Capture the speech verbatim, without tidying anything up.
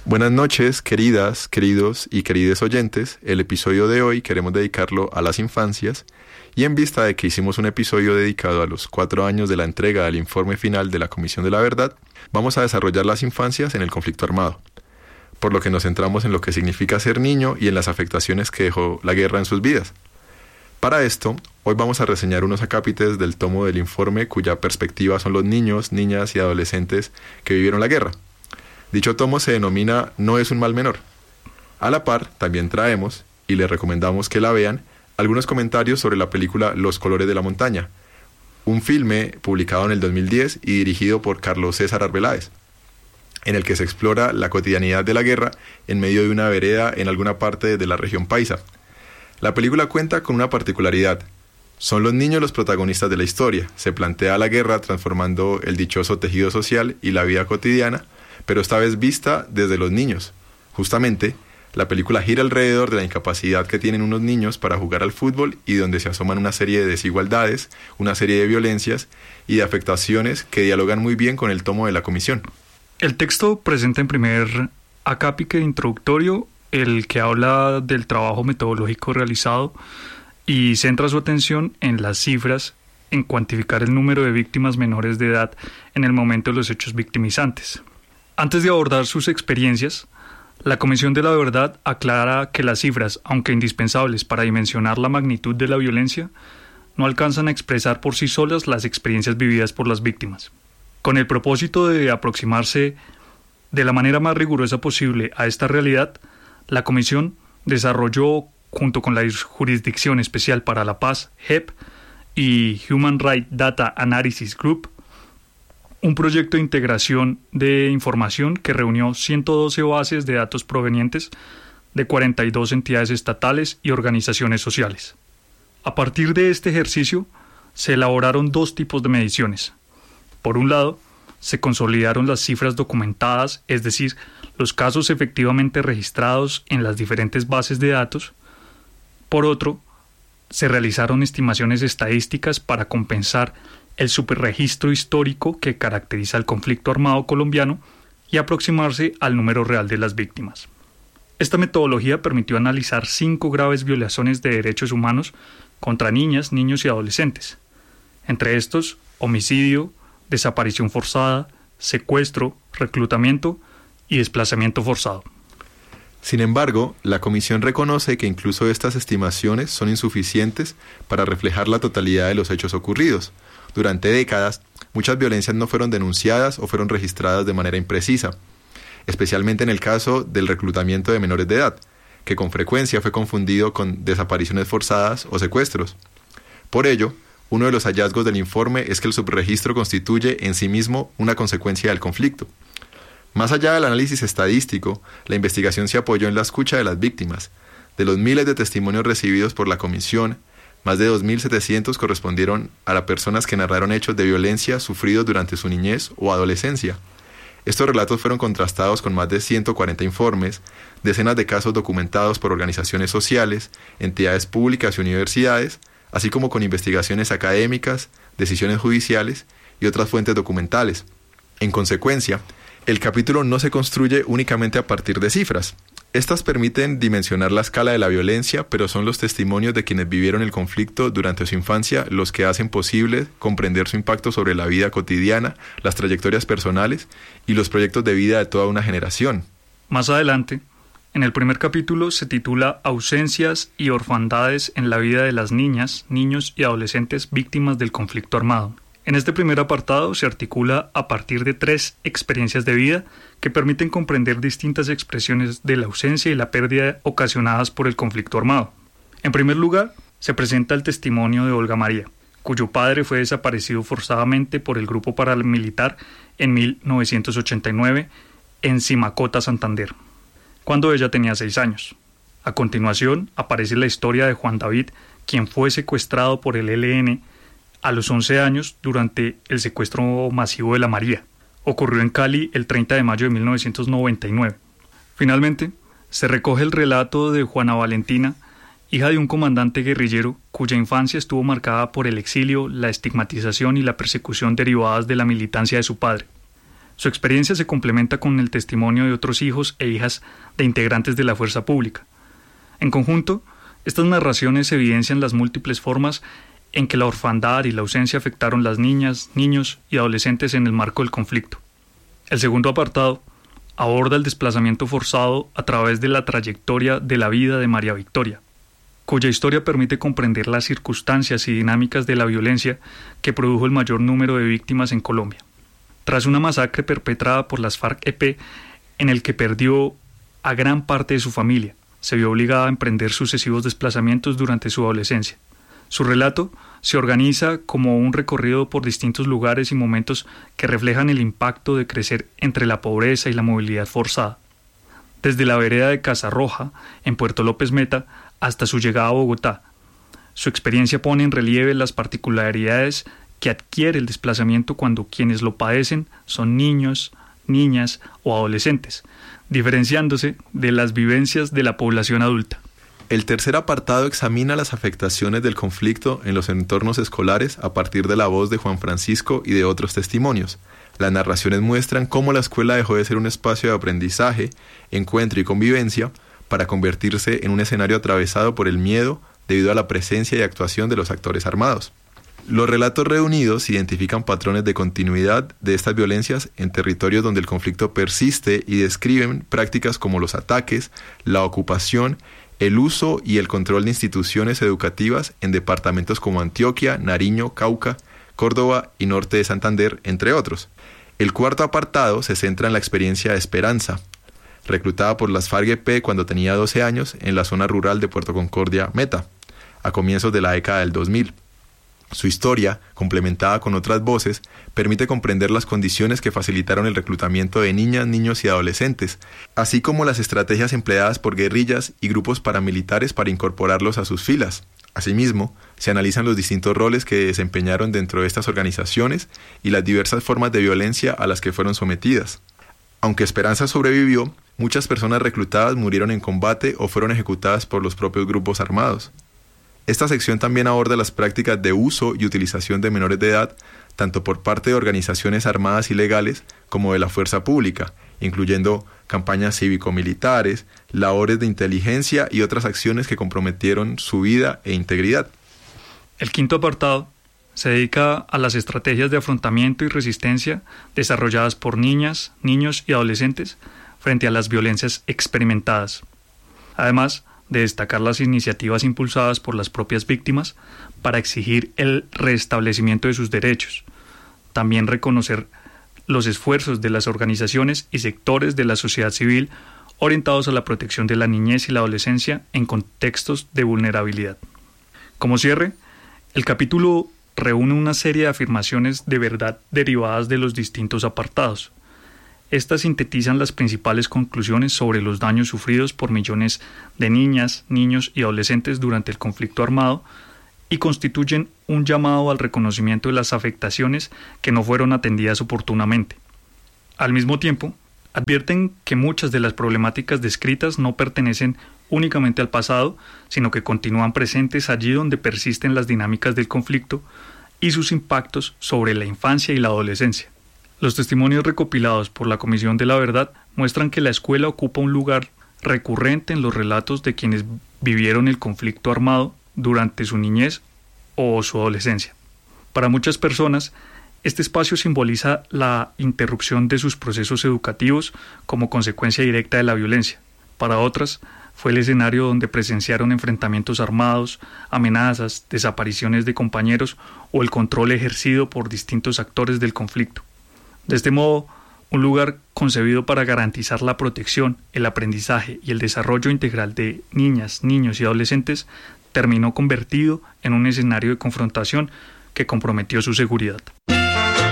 Buenas noches, queridas, queridos y querides oyentes. El episodio de hoy queremos dedicarlo a las infancias y en vista de que hicimos un episodio dedicado a los cuatro años de la entrega del informe final de la Comisión de la Verdad, vamos a desarrollar las infancias en el conflicto armado, por lo que nos centramos en lo que significa ser niño y en las afectaciones que dejó la guerra en sus vidas. Para esto, hoy vamos a reseñar unos acápites del tomo del informe cuya perspectiva son los niños, niñas y adolescentes que vivieron la guerra. Dicho tomo se denomina No es un mal menor. A la par, también traemos, y les recomendamos que la vean, algunos comentarios sobre la película Los colores de la montaña, un filme publicado en el dos mil diez y dirigido por Carlos César Arbeláez, en el que se explora la cotidianidad de la guerra en medio de una vereda en alguna parte de la región paisa. La película cuenta con una particularidad. Son los niños los protagonistas de la historia. Se plantea la guerra transformando el dichoso tejido social y la vida cotidiana, pero esta vez vista desde los niños. Justamente, la película gira alrededor de la incapacidad que tienen unos niños para jugar al fútbol y donde se asoman una serie de desigualdades, una serie de violencias y de afectaciones que dialogan muy bien con el tomo de la comisión. El texto presenta en primer acápite introductorio el que habla del trabajo metodológico realizado y centra su atención en las cifras, en cuantificar el número de víctimas menores de edad en el momento de los hechos victimizantes. Antes de abordar sus experiencias, la Comisión de la Verdad aclara que las cifras, aunque indispensables para dimensionar la magnitud de la violencia, no alcanzan a expresar por sí solas las experiencias vividas por las víctimas. Con el propósito de aproximarse de la manera más rigurosa posible a esta realidad, la Comisión desarrolló, junto con la Jurisdicción Especial para la Paz, H E P, y Human Rights Data Analysis Group, un proyecto de integración de información que reunió ciento doce bases de datos provenientes de cuarenta y dos entidades estatales y organizaciones sociales. A partir de este ejercicio, se elaboraron dos tipos de mediciones. Por un lado, se consolidaron las cifras documentadas, es decir, los casos efectivamente registrados en las diferentes bases de datos. Por otro, se realizaron estimaciones estadísticas para compensar el superregistro histórico que caracteriza el conflicto armado colombiano y aproximarse al número real de las víctimas. Esta metodología permitió analizar cinco graves violaciones de derechos humanos contra niñas, niños y adolescentes. Entre estos, homicidio, desaparición forzada, secuestro, reclutamiento y desplazamiento forzado. Sin embargo, la Comisión reconoce que incluso estas estimaciones son insuficientes para reflejar la totalidad de los hechos ocurridos. Durante décadas, muchas violencias no fueron denunciadas o fueron registradas de manera imprecisa, especialmente en el caso del reclutamiento de menores de edad, que con frecuencia fue confundido con desapariciones forzadas o secuestros. Por ello, uno de los hallazgos del informe es que el subregistro constituye en sí mismo una consecuencia del conflicto. Más allá del análisis estadístico, la investigación se apoyó en la escucha de las víctimas. De los miles de testimonios recibidos por la Comisión, más de dos mil setecientos correspondieron a las personas que narraron hechos de violencia sufridos durante su niñez o adolescencia. Estos relatos fueron contrastados con más de ciento cuarenta informes, decenas de casos documentados por organizaciones sociales, entidades públicas y universidades, así como con investigaciones académicas, decisiones judiciales y otras fuentes documentales. En consecuencia, el capítulo no se construye únicamente a partir de cifras. Estas permiten dimensionar la escala de la violencia, pero son los testimonios de quienes vivieron el conflicto durante su infancia los que hacen posible comprender su impacto sobre la vida cotidiana, las trayectorias personales y los proyectos de vida de toda una generación. Más adelante, en el primer capítulo se titula Ausencias y orfandades en la vida de las niñas, niños y adolescentes víctimas del conflicto armado. En este primer apartado se articula a partir de tres experiencias de vida que permiten comprender distintas expresiones de la ausencia y la pérdida ocasionadas por el conflicto armado. En primer lugar, se presenta el testimonio de Olga María, cuyo padre fue desaparecido forzadamente por el grupo paramilitar en mil novecientos ochenta y nueve en Simacota, Santander, cuando ella tenía seis años. A continuación, aparece la historia de Juan David, quien fue secuestrado por el E L N a los once años durante el secuestro masivo de la María. Ocurrió en Cali el treinta de mayo de mil novecientos noventa y nueve. Finalmente, se recoge el relato de Juana Valentina, hija de un comandante guerrillero cuya infancia estuvo marcada por el exilio, la estigmatización y la persecución derivadas de la militancia de su padre. Su experiencia se complementa con el testimonio de otros hijos e hijas de integrantes de la fuerza pública. En conjunto, estas narraciones evidencian las múltiples formas en que la orfandad y la ausencia afectaron las niñas, niños y adolescentes en el marco del conflicto. El segundo apartado aborda el desplazamiento forzado a través de la trayectoria de la vida de María Victoria, cuya historia permite comprender las circunstancias y dinámicas de la violencia que produjo el mayor número de víctimas en Colombia. Tras una masacre perpetrada por las FARC-E P, en el que perdió a gran parte de su familia, se vio obligada a emprender sucesivos desplazamientos durante su adolescencia. Su relato se organiza como un recorrido por distintos lugares y momentos que reflejan el impacto de crecer entre la pobreza y la movilidad forzada. Desde la vereda de Casarroja, en Puerto López Meta, hasta su llegada a Bogotá. Su experiencia pone en relieve las particularidades que adquiere el desplazamiento cuando quienes lo padecen son niños, niñas o adolescentes, diferenciándose de las vivencias de la población adulta. El tercer apartado examina las afectaciones del conflicto en los entornos escolares a partir de la voz de Juan Francisco y de otros testimonios. Las narraciones muestran cómo la escuela dejó de ser un espacio de aprendizaje, encuentro y convivencia para convertirse en un escenario atravesado por el miedo debido a la presencia y actuación de los actores armados. Los relatos reunidos identifican patrones de continuidad de estas violencias en territorios donde el conflicto persiste y describen prácticas como los ataques, la ocupación, el uso y el control de instituciones educativas en departamentos como Antioquia, Nariño, Cauca, Córdoba y norte de Santander, entre otros. El cuarto apartado se centra en la experiencia de Esperanza, reclutada por las FARC-E P cuando tenía doce años en la zona rural de Puerto Concordia, Meta, a comienzos de la década del dos mil. Su historia, complementada con otras voces, permite comprender las condiciones que facilitaron el reclutamiento de niñas, niños y adolescentes, así como las estrategias empleadas por guerrillas y grupos paramilitares para incorporarlos a sus filas. Asimismo, se analizan los distintos roles que desempeñaron dentro de estas organizaciones y las diversas formas de violencia a las que fueron sometidas. Aunque Esperanza sobrevivió, muchas personas reclutadas murieron en combate o fueron ejecutadas por los propios grupos armados. Esta sección también aborda las prácticas de uso y utilización de menores de edad, tanto por parte de organizaciones armadas ilegales como de la fuerza pública, incluyendo campañas cívico-militares, labores de inteligencia y otras acciones que comprometieron su vida e integridad. El quinto apartado se dedica a las estrategias de afrontamiento y resistencia desarrolladas por niñas, niños y adolescentes frente a las violencias experimentadas. Además, de destacar las iniciativas impulsadas por las propias víctimas para exigir el restablecimiento de sus derechos. También reconocer los esfuerzos de las organizaciones y sectores de la sociedad civil orientados a la protección de la niñez y la adolescencia en contextos de vulnerabilidad. Como cierre, el capítulo reúne una serie de afirmaciones de verdad derivadas de los distintos apartados. Estas sintetizan las principales conclusiones sobre los daños sufridos por millones de niñas, niños y adolescentes durante el conflicto armado y constituyen un llamado al reconocimiento de las afectaciones que no fueron atendidas oportunamente. Al mismo tiempo, advierten que muchas de las problemáticas descritas no pertenecen únicamente al pasado, sino que continúan presentes allí donde persisten las dinámicas del conflicto y sus impactos sobre la infancia y la adolescencia. Los testimonios recopilados por la Comisión de la Verdad muestran que la escuela ocupa un lugar recurrente en los relatos de quienes vivieron el conflicto armado durante su niñez o su adolescencia. Para muchas personas, este espacio simboliza la interrupción de sus procesos educativos como consecuencia directa de la violencia. Para otras, fue el escenario donde presenciaron enfrentamientos armados, amenazas, desapariciones de compañeros o el control ejercido por distintos actores del conflicto. De este modo, un lugar concebido para garantizar la protección, el aprendizaje y el desarrollo integral de niñas, niños y adolescentes terminó convertido en un escenario de confrontación que comprometió su seguridad.